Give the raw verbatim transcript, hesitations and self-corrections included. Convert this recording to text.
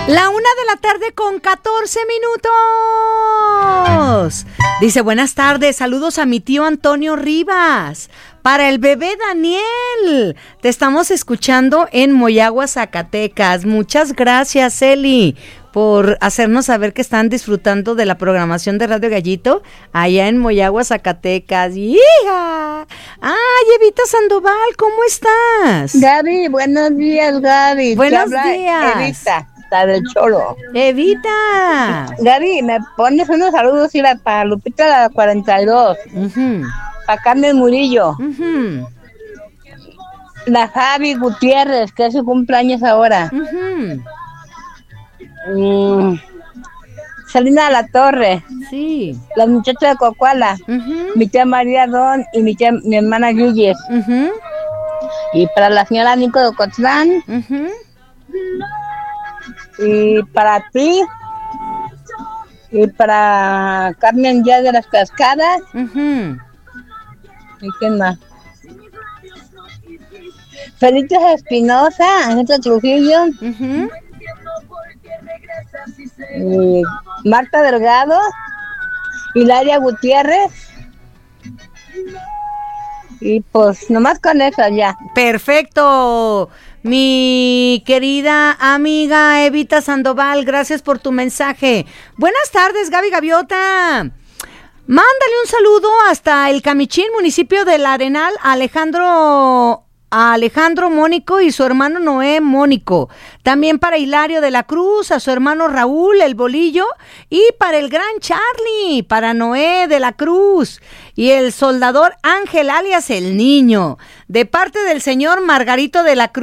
La una de la tarde con catorce minutos. Dice, buenas tardes, saludos a mi tío Antonio Rivas. Para el bebé Daniel, te estamos escuchando en Moyagua, Zacatecas. Muchas gracias, Eli, por hacernos saber que están disfrutando de la programación de Radio Gallito allá en Moyagua, Zacatecas. ¡Hija! ¡Ay, Evita Sandoval! ¿Cómo estás? Gaby, buenos días, Gaby. Buenos días. Evita, la del Cholo. Evita. Gaby, me pones unos saludos y la, para Lupita la cuarenta y dos. Uh-huh. Para Carmen Murillo. Uh-huh. La Javi Gutiérrez, que es su cumpleaños ahora. Uh-huh. Mm, Salina de la Torre. Sí. Los muchachos de Cocuala. Uh-huh. Mi tía María Don y mi tía, mi hermana Yuyes. Uh-huh. Y para la señora Nico de Ocotlán. Uh-huh. Y para ti. Y para Carmen ya de las Cascadas. Uh-huh. ¿Y quién más? Felipe Espinosa, Ángel Trujillo. Uh-huh. Y Marta Delgado. Hilaria Gutiérrez. Y pues nomás con eso ya. Perfecto. Mi querida amiga Evita Sandoval, gracias por tu mensaje. Buenas tardes, Gaby Gaviota. Mándale un saludo hasta el Camichín, municipio del Arenal, a Alejandro, a Alejandro Mónico y su hermano Noé Mónico. También para Hilario de la Cruz, a su hermano Raúl, el Bolillo, y para el gran Charlie, para Noé de la Cruz y el soldador Ángel alias el Niño, de parte del señor Margarito de la Cruz.